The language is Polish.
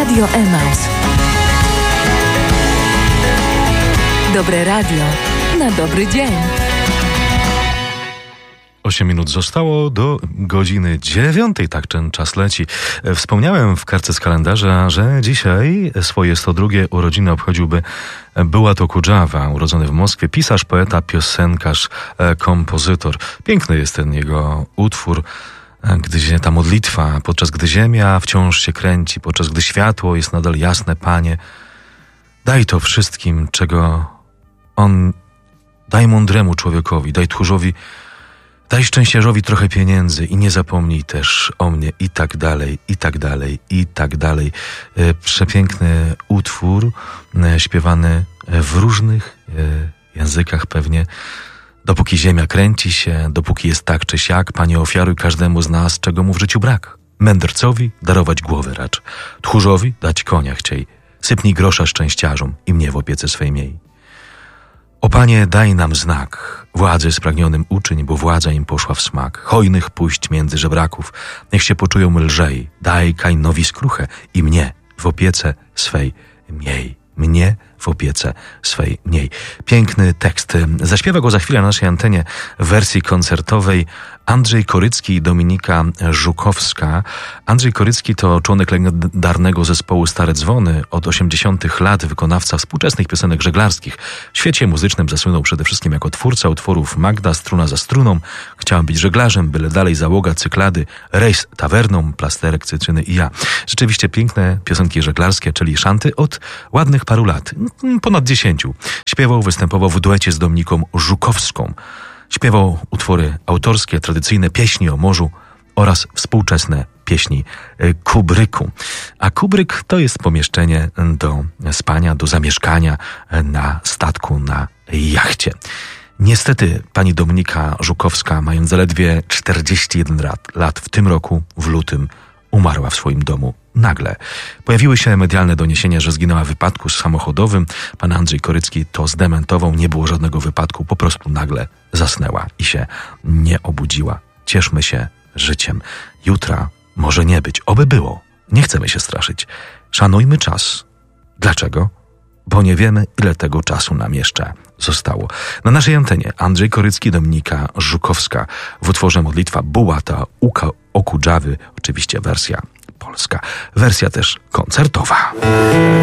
Radio Emaus. Dobre radio na dobry dzień. 8 minut zostało do godziny 9, tak ten czas leci. Wspomniałem w kartce z kalendarza, że dzisiaj swoje 102 urodziny obchodziłby Bułat Okudżawa, urodzony w Moskwie, pisarz, poeta, piosenkarz, kompozytor. Piękny jest ten jego utwór, gdy ta modlitwa, podczas gdy ziemia wciąż się kręci, podczas gdy światło jest nadal jasne, Panie, daj to wszystkim, czego on, daj mądremu człowiekowi, daj tchórzowi, daj szczęściarzowi trochę pieniędzy i nie zapomnij też o mnie i tak dalej, i tak dalej, i tak dalej. Przepiękny utwór, śpiewany w różnych językach pewnie. Dopóki ziemia kręci się, dopóki jest tak czy siak, Panie, ofiaruj każdemu z nas, czego mu w życiu brak. Mędrcowi darować głowę racz, tchórzowi dać konia chciej, sypnij grosza szczęściarzom i mnie w opiece swej miej. O Panie, daj nam znak, władzy spragnionym uczyń, bo władza im poszła w smak. Hojnych puść między żebraków, niech się poczują lżej. Daj Kainowi skruchę i mnie w opiece swej miej. Mnie w opiece swej miej. Piękny tekst. Zaśpiewa go za chwilę na naszej antenie w wersji koncertowej Andrzej Korycki i Dominika Żukowska. Andrzej Korycki to członek legendarnego zespołu Stare Dzwony. Od 80. lat wykonawca współczesnych piosenek żeglarskich. W świecie muzycznym zasłynął przede wszystkim jako twórca utworów Magda, Struna za struną, Chciałem być żeglarzem, byle dalej załoga, Cyklady, Rejs tawerną, Plasterek, Cytryny i ja. Rzeczywiście piękne piosenki żeglarskie, czyli szanty od ładnych paru lat. Ponad 10. Śpiewał, występował w duecie z Dominiką Żukowską. Śpiewał utwory autorskie, tradycyjne pieśni o morzu oraz współczesne pieśni Kubryku. A Kubryk to jest pomieszczenie do spania, do zamieszkania na statku, na jachcie. Niestety pani Dominika Żukowska, mając zaledwie 41 lat, w tym roku, w lutym, umarła w swoim domu nagle. Pojawiły się medialne doniesienia, że zginęła w wypadku samochodowym. Pan Andrzej Korycki to zdementował. Nie było żadnego wypadku. Po prostu nagle zasnęła i się nie obudziła. Cieszmy się życiem. Jutra może nie być. Oby było. Nie chcemy się straszyć. Szanujmy czas. Dlaczego? Bo nie wiemy, ile tego czasu nam jeszcze zostało. Na naszej antenie Andrzej Korycki, Dominika Żukowska w utworze modlitwa Bułata Okudżawy, oczywiście wersja polska, wersja też koncertowa.